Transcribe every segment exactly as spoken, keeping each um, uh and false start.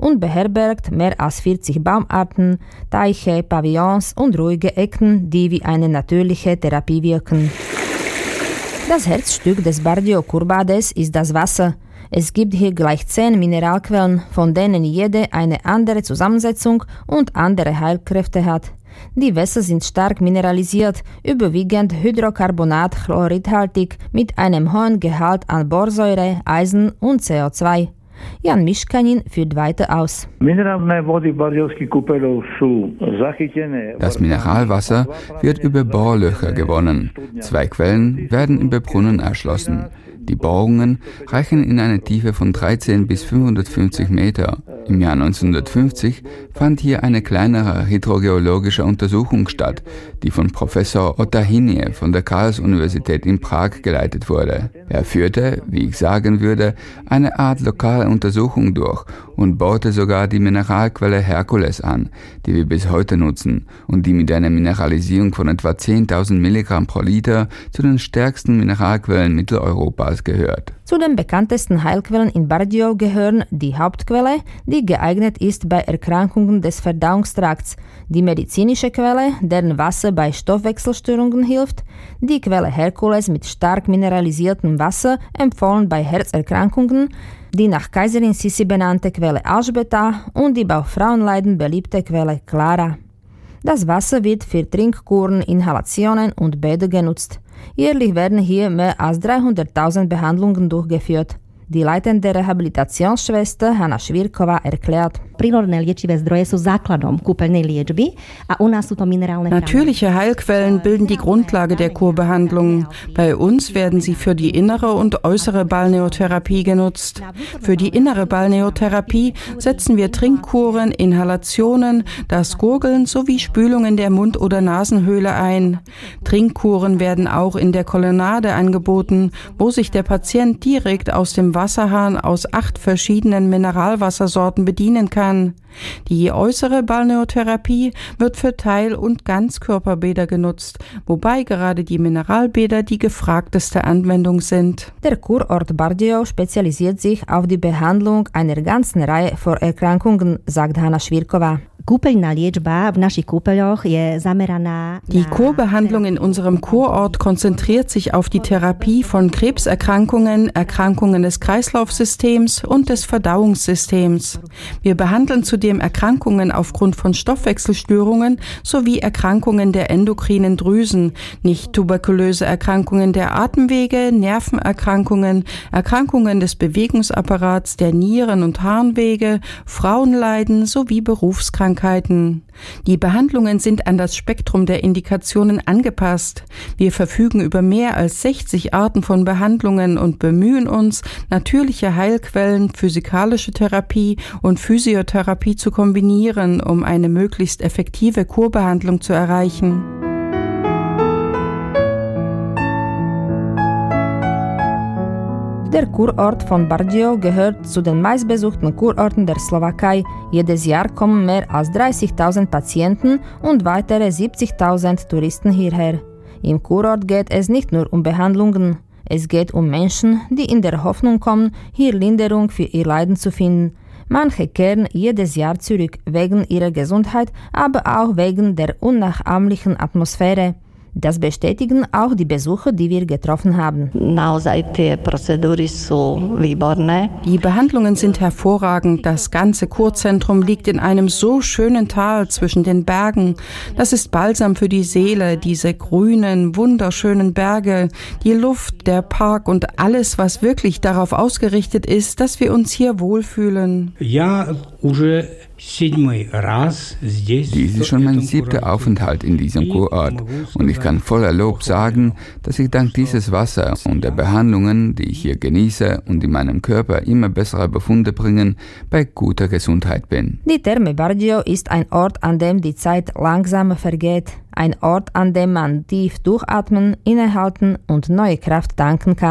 und beherbergt mehr als vierzig Baumarten, Teiche, Pavillons und ruhige Ecken, die wie eine natürliche Therapie wirken. Das Herzstück des Bardio-Kurbades ist das Wasser. Es gibt hier gleich zehn Mineralquellen, von denen jede eine andere Zusammensetzung und andere Heilkräfte hat. Die Wässer sind stark mineralisiert, überwiegend Hydrocarbonat-chloridhaltig mit einem hohen Gehalt an Borsäure, Eisen und C O zwei. Jan Miškanin führt weiter aus. Das Mineralwasser wird über Bohrlöcher gewonnen. Zwei Quellen werden über Brunnen erschlossen. Die Bohrungen reichen in eine Tiefe von dreizehn bis fünfhundertfünfzig Meter. Im Jahr neunzehnhundertfünfzig fand hier eine kleinere hydrogeologische Untersuchung statt, die von Professor Otahinie von der Karls-Universität in Prag geleitet wurde. Er führte, wie ich sagen würde, eine Art lokale Untersuchung durch und bohrte sogar die Mineralquelle Herkules an, die wir bis heute nutzen und die mit einer Mineralisierung von etwa zehntausend Milligramm pro Liter zu den stärksten Mineralquellen Mitteleuropas gehört. Zu den bekanntesten Heilquellen in Bardjo gehören die Hauptquelle, die geeignet ist bei Erkrankungen des Verdauungstrakts, die medizinische Quelle, deren Wasser bei Stoffwechselstörungen hilft, die Quelle Herkules mit stark mineralisiertem Wasser, empfohlen bei Herzerkrankungen, die nach Kaiserin Sissi benannte Quelle Alžbeta und die bei Frauenleiden beliebte Quelle Clara. Das Wasser wird für Trinkkuren, Inhalationen und Bäder genutzt. Jährlich werden hier mehr als dreihunderttausend Behandlungen durchgeführt. Die leitende Rehabilitationsschwester Hanna Švirková erklärt. Natürliche Heilquellen bilden die Grundlage der Kurbehandlung. Bei uns werden sie für die innere und äußere Balneotherapie genutzt. Für die innere Balneotherapie setzen wir Trinkkuren, Inhalationen, das Gurgeln sowie Spülungen der Mund- oder Nasenhöhle ein. Trinkkuren werden auch in der Kolonnade angeboten, wo sich der Patient direkt aus dem Wasserhahn aus acht verschiedenen Mineralwassersorten bedienen kann. Die äußere Balneotherapie wird für Teil- und Ganzkörperbäder genutzt, wobei gerade die Mineralbäder die gefragteste Anwendung sind. Der Kurort Bardjo spezialisiert sich auf die Behandlung einer ganzen Reihe von Erkrankungen, sagt Hanna Švirková. Die Kurbehandlung in unserem Kurort konzentriert sich auf die Therapie von Krebserkrankungen, Erkrankungen des Kreislaufsystems und des Verdauungssystems. Wir behandeln zudem Erkrankungen aufgrund von Stoffwechselstörungen sowie Erkrankungen der endokrinen Drüsen, nicht tuberkulöse Erkrankungen der Atemwege, Nervenerkrankungen, Erkrankungen des Bewegungsapparats, der Nieren- und Harnwege, Frauenleiden sowie Berufskrankheiten. Die Behandlungen sind an das Spektrum der Indikationen angepasst. Wir verfügen über mehr als sechzig Arten von Behandlungen und bemühen uns, natürliche Heilquellen, physikalische Therapie und Physiotherapie zu kombinieren, um eine möglichst effektive Kurbehandlung zu erreichen. Der Kurort von Bardjo gehört zu den meistbesuchten Kurorten der Slowakei. Jedes Jahr kommen mehr als dreißigtausend Patienten und weitere siebzigtausend Touristen hierher. Im Kurort geht es nicht nur um Behandlungen. Es geht um Menschen, die in der Hoffnung kommen, hier Linderung für ihr Leiden zu finden. Manche kehren jedes Jahr zurück, wegen ihrer Gesundheit, aber auch wegen der unnachahmlichen Atmosphäre. Das bestätigen auch die Besucher, die wir getroffen haben. Die Behandlungen sind hervorragend. Das ganze Kurzentrum liegt in einem so schönen Tal zwischen den Bergen. Das ist Balsam für die Seele, diese grünen, wunderschönen Berge, die Luft, der Park und alles, was wirklich darauf ausgerichtet ist, dass wir uns hier wohlfühlen. Ja, Dies ist schon mein siebter Aufenthalt in diesem Kurort und ich kann voller Lob sagen, dass ich dank dieses Wassers und der Behandlungen, die ich hier genieße und in meinem Körper immer bessere Befunde bringen, bei guter Gesundheit bin. Die Therme Bardjo ist ein Ort, an dem die Zeit langsam vergeht. Ein Ort, an dem man tief durchatmen, innehalten und neue Kraft tanken kann.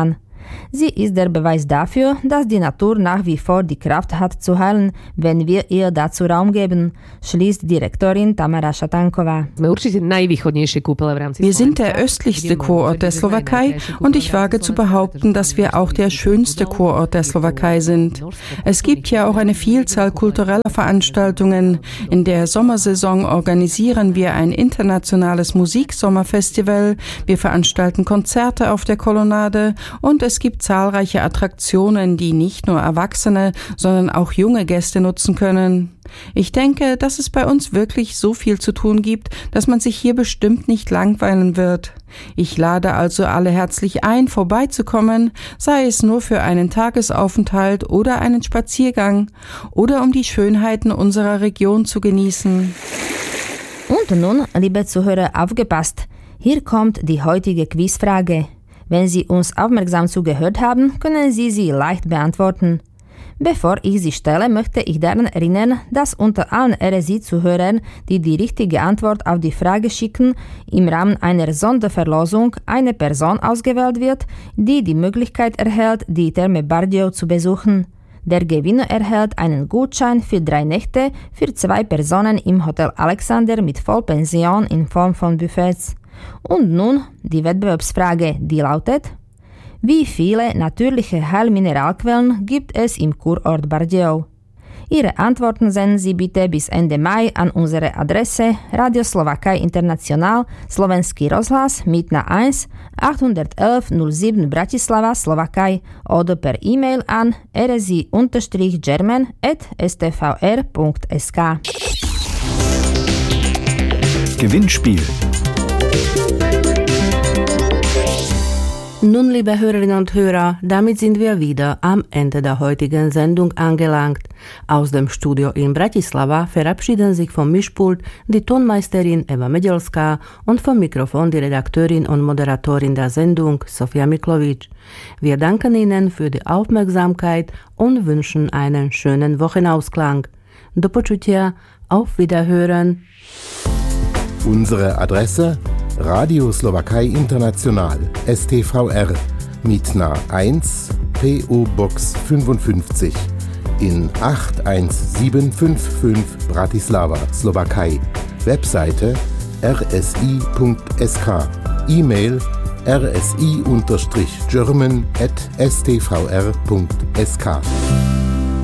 Sie ist der Beweis dafür, dass die Natur nach wie vor die Kraft hat zu heilen, wenn wir ihr dazu Raum geben, schließt Direktorin Tamara Šatankova. Wir sind der östlichste Kurort der Slowakei und ich wage zu behaupten, dass wir auch der schönste Kurort der Slowakei sind. Es gibt ja auch eine Vielzahl kultureller Veranstaltungen. In der Sommersaison organisieren wir ein internationales Musiksommerfestival, wir veranstalten Konzerte auf der Kolonnade und es gibt zahlreiche Attraktionen, die nicht nur Erwachsene, sondern auch junge Gäste nutzen können. Ich denke, dass es bei uns wirklich so viel zu tun gibt, dass man sich hier bestimmt nicht langweilen wird. Ich lade also alle herzlich ein, vorbeizukommen, sei es nur für einen Tagesaufenthalt oder einen Spaziergang oder um die Schönheiten unserer Region zu genießen. Und nun, liebe Zuhörer, aufgepasst! Hier kommt die heutige Quizfrage. Wenn Sie uns aufmerksam zugehört haben, können Sie sie leicht beantworten. Bevor ich sie stelle, möchte ich daran erinnern, dass unter allen R S I-Zuhörern, die die richtige Antwort auf die Frage schicken, im Rahmen einer Sonderverlosung eine Person ausgewählt wird, die die Möglichkeit erhält, die Therme Bardejov zu besuchen. Der Gewinner erhält einen Gutschein für drei Nächte für zwei Personen im Hotel Alexander mit Vollpension in Form von Buffets. Und nun die Wettbewerbsfrage, die lautet: Wie viele natürliche Heilmineralquellen gibt es im Kurort Bardejov? Ihre Antworten senden Sie bitte bis Ende Mai an unsere Adresse Radio Slowakei International, Slovenský rozhlas, Mýtna eins, achthundertelf null sieben Bratislava, Slowakei oder per E-Mail an r s i german at s t v r punkt s k. Gewinnspiel. Nun, liebe Hörerinnen und Hörer, damit sind wir wieder am Ende der heutigen Sendung angelangt. Aus dem Studio in Bratislava verabschieden sich vom Mischpult die Tonmeisterin Eva Medelská und vom Mikrofon die Redakteurin und Moderatorin der Sendung Sofia Miklovic. Wir danken Ihnen für die Aufmerksamkeit und wünschen einen schönen Wochenausklang. Do počutia, auf Wiederhören. Unsere Adresse: Radio Slowakei International, S T V R, Mýtna eins, P O Box fünfundfünfzig in acht eins sieben fünf fünf Bratislava, Slowakei. Webseite r s i punkt s k, E-Mail r s i German at s t v r punkt s k.